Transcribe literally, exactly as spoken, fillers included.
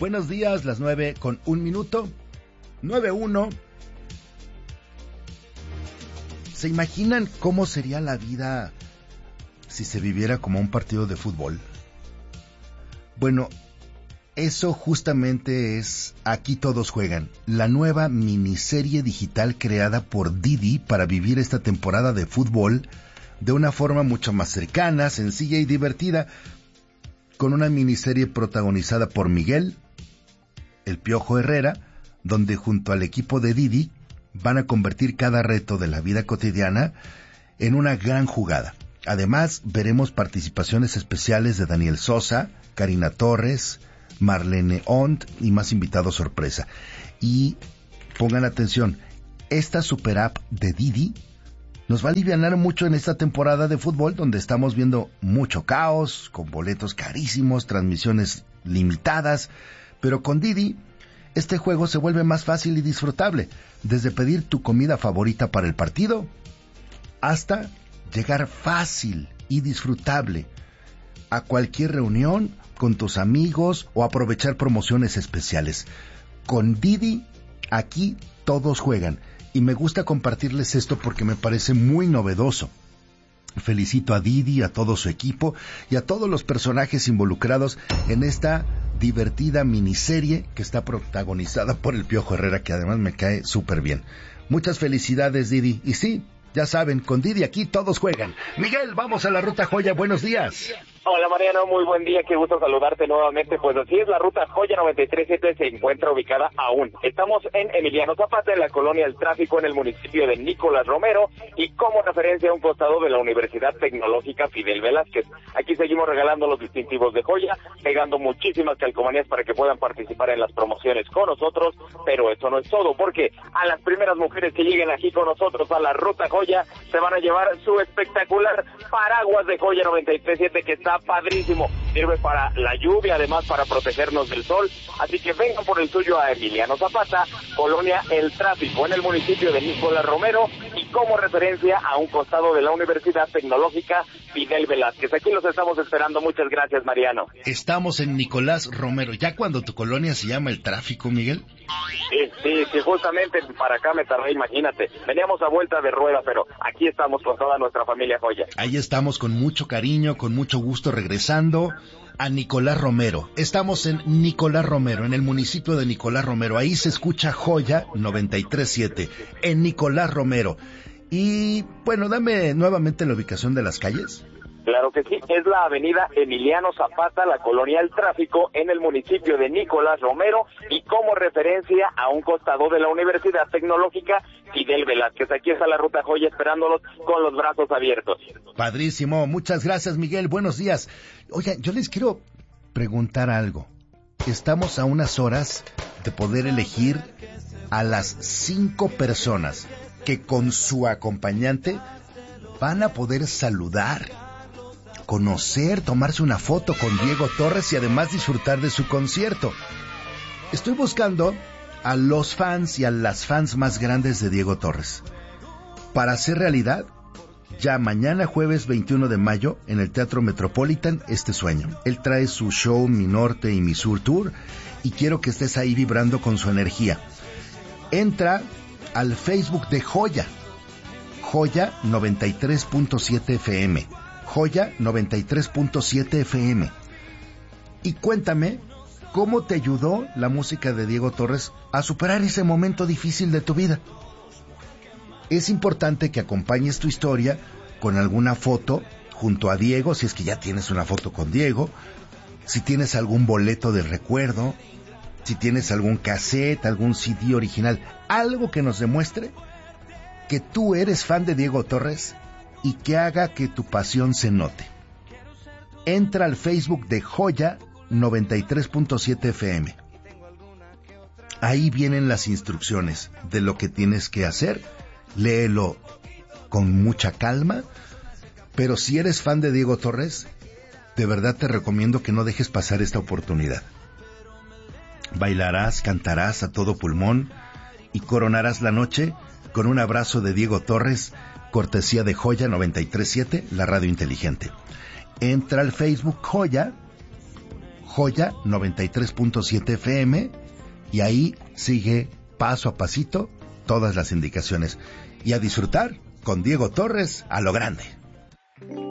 Buenos días, las nueve con un minuto. nueve uno. ¿Se imaginan cómo sería la vida si se viviera como un partido de fútbol? Bueno, eso justamente es Aquí Todos Juegan, la nueva miniserie digital creada por Didi para vivir esta temporada de fútbol de una forma mucho más cercana, sencilla y divertida, con una miniserie protagonizada por Miguel, el Piojo Herrera, donde junto al equipo de Didi van a convertir cada reto de la vida cotidiana en una gran jugada. Además, veremos participaciones especiales de Daniel Sosa, Karina Torres, Marlene Ont y más invitados sorpresa. Y pongan atención, esta super app de Didi nos va a alivianar mucho en esta temporada de fútbol donde estamos viendo mucho caos, con boletos carísimos, transmisiones limitadas, pero con Didi este juego se vuelve más fácil y disfrutable, desde pedir tu comida favorita para el partido hasta llegar fácil y disfrutable a cualquier reunión con tus amigos o aprovechar promociones especiales. Con Didi, aquí todos juegan. Y me gusta compartirles esto porque me parece muy novedoso. Felicito a Didi, a todo su equipo y a todos los personajes involucrados en esta divertida miniserie que está protagonizada por el Piojo Herrera, que además me cae súper bien. Muchas felicidades, Didi. Y sí, ya saben, con Didi aquí todos juegan. Miguel, vamos a la Ruta Joya. Buenos días. Hola Mariano, muy buen día, qué gusto saludarte nuevamente. Pues así es, la Ruta Joya noventa y tres siete se encuentra ubicada aún. Estamos en Emiliano Zapata, en la colonia El Tráfico, en el municipio de Nicolás Romero, y como referencia a un costado de la Universidad Tecnológica Fidel Velázquez. Aquí seguimos regalando los distintivos de joya, pegando muchísimas calcomanías para que puedan participar en las promociones con nosotros, pero eso no es todo, porque a las primeras mujeres que lleguen aquí con nosotros a la Ruta Joya se van a llevar su espectacular paraguas de joya noventa y tres siete que está padrísimo, sirve para la lluvia, además para protegernos del sol, así que vengan por el suyo a Emiliano Zapata, colonia El Tráfico, en el municipio de Nicolás Romero, y como referencia a un costado de la Universidad Tecnológica Fidel Velázquez. Aquí los estamos esperando. Muchas gracias, Mariano. Estamos en Nicolás Romero, ya cuando tu colonia se llama El Tráfico, Miguel. Sí, sí, sí, justamente para acá me tardé, imagínate. Veníamos a vuelta de rueda, pero aquí estamos con toda nuestra familia Joya. Ahí estamos con mucho cariño, con mucho gusto, regresando a Nicolás Romero. Estamos en Nicolás Romero, en el municipio de Nicolás Romero. Ahí se escucha Joya noventa y tres siete, en Nicolás Romero. Y, bueno, dame nuevamente la ubicación de las calles. Claro que sí, es la avenida Emiliano Zapata, la colonia El Tráfico, en el municipio de Nicolás Romero, y como referencia a un costado de la Universidad Tecnológica Fidel Velázquez. Aquí está la Ruta Joya esperándolos con los brazos abiertos. Padrísimo, muchas gracias, Miguel, buenos días. Oigan, yo les quiero preguntar algo. Estamos a unas horas de poder elegir a las cinco personas que con su acompañante van a poder saludar, conocer, tomarse una foto con Diego Torres y además disfrutar de su concierto. Estoy buscando a los fans y a las fans más grandes de Diego Torres para hacer realidad ya mañana jueves veintiuno de mayo en el Teatro Metropolitan este sueño. Él trae su show Mi Norte y Mi Sur Tour y quiero que estés ahí vibrando con su energía. Entra al Facebook de Joya, Joya noventa y tres punto siete F M. Joya noventa y tres punto siete F M. Y cuéntame cómo te ayudó la música de Diego Torres a superar ese momento difícil de tu vida. Es importante que acompañes tu historia con alguna foto junto a Diego, si es que ya tienes una foto con Diego, si tienes algún boleto de recuerdo, si tienes algún cassette, algún C D original, algo que nos demuestre que tú eres fan de Diego Torres y que haga que tu pasión se note. Entra al Facebook de Joya noventa y tres punto siete F M. Ahí vienen las instrucciones de lo que tienes que hacer. Léelo con mucha calma, pero si eres fan de Diego Torres, de verdad te recomiendo que no dejes pasar esta oportunidad. Bailarás, cantarás a todo pulmón y coronarás la noche con un abrazo de Diego Torres, cortesía de Joya noventa y tres siete, la radio inteligente. Entra al Facebook Joya, Joya noventa y tres punto siete F M y ahí sigue paso a pasito todas las indicaciones. Y a disfrutar con Diego Torres a lo grande.